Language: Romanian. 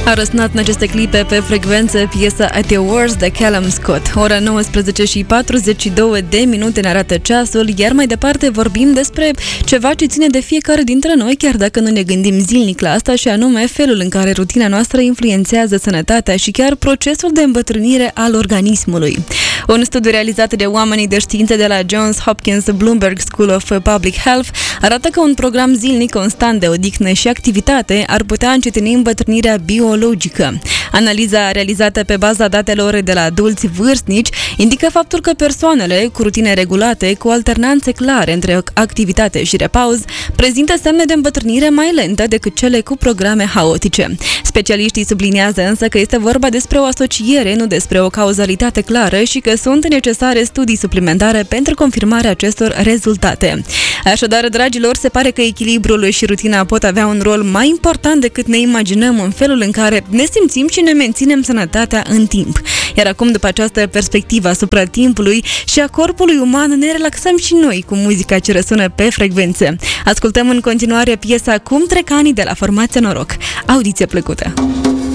A răsunat în aceste clipe pe frecvență piesa At Your Worst de Callum Scott. Ora 19 și 42 de minute ne arată ceasul, iar mai departe vorbim despre ceva ce ține de fiecare dintre noi, chiar dacă nu ne gândim zilnic la asta, și anume felul în care rutina noastră influențează sănătatea și chiar procesul de îmbătrânire al organismului. Un studiu realizat de oamenii de științe de la Johns Hopkins Bloomberg School of Public Health arată că un program zilnic constant de odihnă și activitate ar putea încetini îmbătrânirea biologică. Analiza realizată pe baza datelor de la adulți vârstnici indică faptul că persoanele cu rutine regulate, cu alternanțe clare între activitate și repaus, prezintă semne de îmbătrânire mai lentă decât cele cu programe haotice. Specialiștii subliniază însă că este vorba despre o asociere, nu despre o cauzalitate clară, și că sunt necesare studii suplimentare pentru confirmarea acestor rezultate. Așadar, dragilor, se pare că echilibrul și rutina pot avea un rol mai important decât ne imaginăm în felul în care ne simțim și ne menținem sănătatea în timp. Iar acum, după această perspectivă asupra timpului și a corpului uman, ne relaxăm și noi cu muzica ce răsună pe frecvențe. Ascultăm în continuare piesa Cum trec anii de la formația Noroc. Audiție plăcută!